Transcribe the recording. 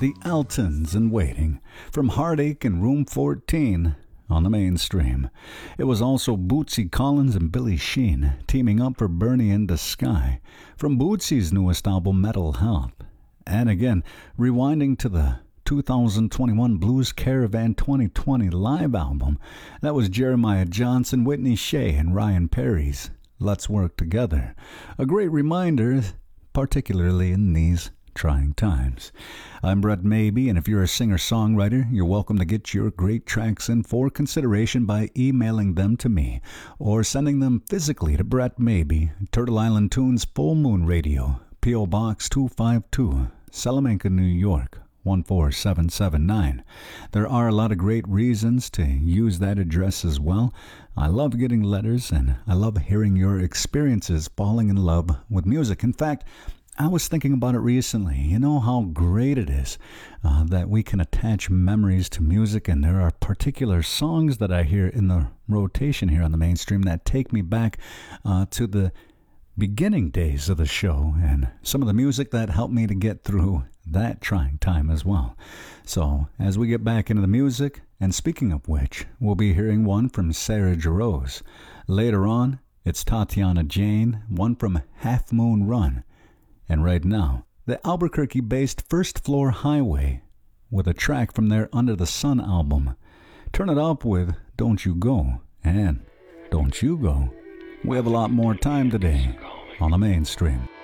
The Altons and Waiting, from Heartache and Room 14 on the mainstream. It was also Bootsy Collins and Billy Sheehan teaming up for Burning in the Sky from Bootsy's newest album Metal Health. And again, rewinding to the 2021 Blues Caravan 2020 live album, that was Jeremiah Johnson, Whitney Shea, and Ryan Perry's Let's Work Together. A great reminder, particularly in these trying times. I'm Brett Maybe, and if you're a singer-songwriter, you're welcome to get your great tracks in for consideration by emailing them to me or sending them physically to Brett Maybe, Turtle Island Tunes, Full Moon Radio, P.O. Box 252, Salamanca, New York 14779. There are a lot of great reasons to use that address as well. I love getting letters, and I love hearing your experiences falling in love with music. In fact, I was thinking about it recently. You know how great it is that we can attach memories to music, and there are particular songs that I hear in the rotation here on the mainstream that take me back to the beginning days of the show and some of the music that helped me to get through that trying time as well. So as we get back into the music, and speaking of which, we'll be hearing one from Sarah Jarosz. Later on, it's Tatiana Jane, one from Half Moon Run. And right now, the Albuquerque-based First Floor Highway with a track from their Under the Sun album. Turn it up with Don't You Go, and Don't You Go. We have a lot more time today on the mainstream.